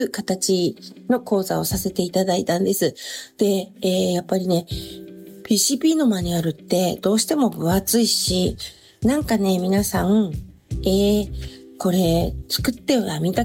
形の講座をさせていただいたんです。で、やっぱりね、PCP のマニュアルってどうしても分厚いし、なんかね、皆さん、これ作ってはみた